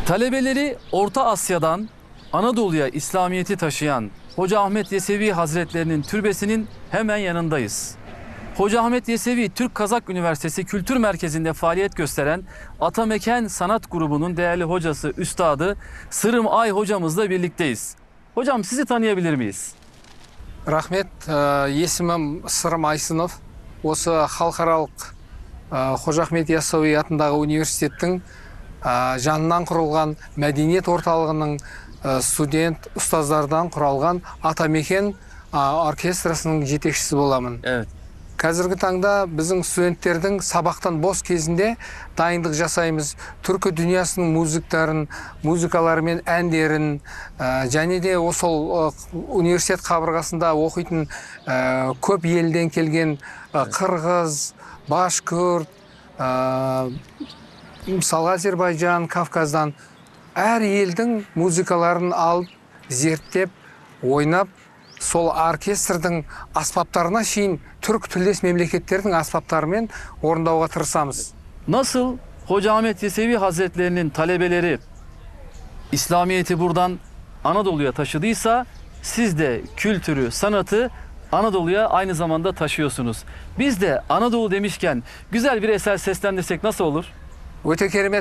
Talebeleri Orta Asya'dan Anadolu'ya İslamiyet'i taşıyan Hoca Ahmet Yesevi Hazretlerinin türbesinin hemen yanındayız. Hoca Ahmet Yesevi Türk Kazak Üniversitesi Kültür Merkezi'nde faaliyet gösteren Atameken Sanat Grubu'nun değerli hocası, üstadı Sırım Ay hocamızla birlikteyiz. Hocam sizi tanıyabilir miyiz? Rahmet, есімім Сырым Айсынов. Осы халықаралық Қожа Ахмет Яссауи атындағы университеттің жанынан құрылған мәдениет орталығының студент ұстаздардан құралған Атамекен оркестрасының жетекшісі боламын. Evet. Қазіргі таңда біздің студенттердің сабақтан бос кезінде дайындық жасаймыз. Түркі дүниясының музыкалары мен әндерін, және де осы университет қабырғасында оқитын көп елден келген қырғыз, башқұрт, мысалға Азербайжан, Кавказдан әр елдің музыкаларын алып, зерттеп, ойнап, сол оркестрдің аспаптарына шейін түрк тілдес мемлекеттердің аспаптарымен орындауға тырысамыз. Nasıl Hoca Ahmet Yesevi Hazretlerinin talebeleri İslamiyet'i buradan Anadolu'ya taşıdıysa, siz de kültürü, sanatı Anadolu'ya aynı zamanda taşıyorsunuz. Biz de Anadolu demişken güzel bir eser seslendirsek nasıl olur? Өте керемет